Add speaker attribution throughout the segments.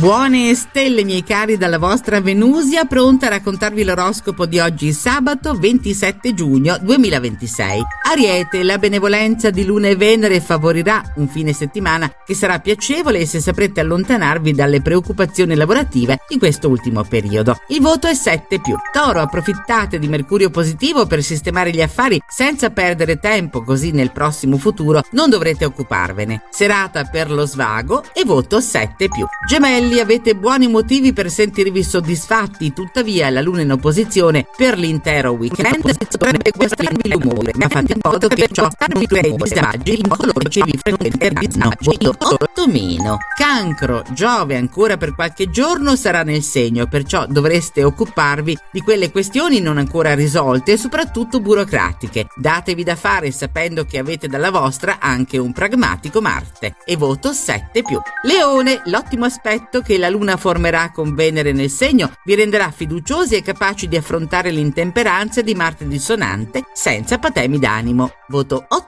Speaker 1: Buone stelle, miei cari, dalla vostra Venusia, pronta a raccontarvi l'oroscopo di oggi, sabato 27 giugno 2026. Ariete, la benevolenza di Luna e Venere favorirà un fine settimana che sarà piacevole se saprete allontanarvi dalle preoccupazioni lavorative in questo ultimo periodo. Il voto è 7+. Toro, approfittate di Mercurio positivo per sistemare gli affari senza perdere tempo, così nel prossimo futuro non dovrete occuparvene. Serata per lo svago e voto 7+. Gemelli, avete buoni motivi per sentirvi soddisfatti, tuttavia la Luna in opposizione per l'intero weekend dovrebbe guastarvi l'umore, ma fate in modo che ciò non vi crei disagi in coloro che vi frequenteranno. Voto 8-. Cancro, Giove ancora per qualche giorno sarà nel segno, perciò dovreste occuparvi di quelle questioni non ancora risolte e soprattutto burocratiche. Datevi da fare sapendo che avete dalla vostra anche un pragmatico Marte. E voto 7+. Leone, l'ottimo aspetto che la Luna formerà con Venere nel segno vi renderà fiduciosi e capaci di affrontare l'intemperanza di Marte dissonante senza patemi d'animo. Voto 8-.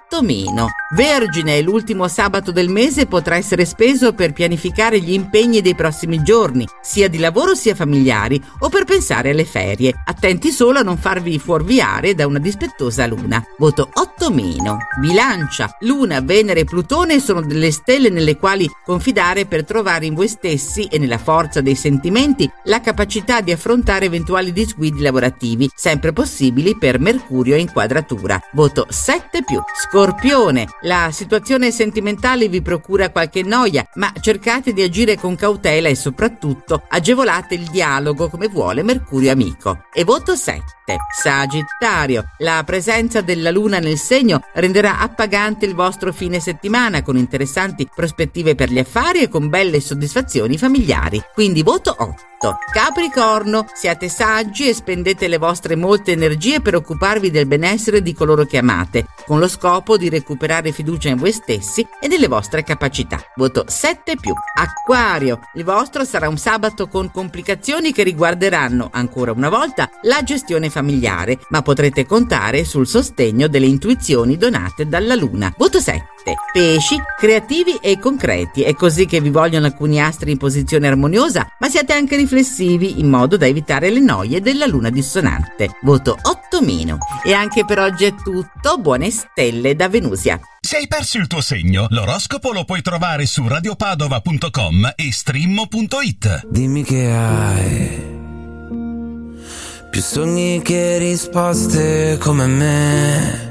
Speaker 1: Vergine, l'ultimo sabato del mese potrà essere speso per pianificare gli impegni dei prossimi giorni, sia di lavoro sia familiari, o per pensare alle ferie. Attenti solo a non farvi fuorviare da una dispettosa Luna. Voto 8-. Bilancia, Luna, Venere e Plutone sono delle stelle nelle quali confidare per trovare in voi stessi e nella forza dei sentimenti la capacità di affrontare eventuali disguidi lavorativi, sempre possibili per Mercurio in quadratura. Voto 7+. Scorpione, la situazione sentimentale vi procura qualche noia, ma cercate di agire con cautela e soprattutto agevolate il dialogo come vuole Mercurio amico. E voto 7. Sagittario, la presenza della Luna nel segno renderà appagante il vostro fine settimana con interessanti prospettive per gli affari e con belle soddisfazioni familiari, quindi voto 8. Capricorno, siate saggi e spendete le vostre molte energie per occuparvi del benessere di coloro che amate, con lo scopo di recuperare fiducia in voi stessi e nelle vostre capacità. Voto 7+. Acquario, il vostro sarà un sabato con complicazioni che riguarderanno, ancora una volta, la gestione familiare, ma potrete contare sul sostegno delle intuizioni donate dalla Luna. Voto 7. Pesci, creativi e concreti, è così che vi vogliono alcuni astri in posizione armoniosa, ma siate anche riflessivi in modo da evitare le noie della Luna dissonante. Voto 8-. E anche per oggi è tutto, buone stelle da Venusia.
Speaker 2: Se hai perso il tuo segno, l'oroscopo lo puoi trovare su radiopadova.com e streammo.it.
Speaker 3: Dimmi che hai più sogni che risposte come me.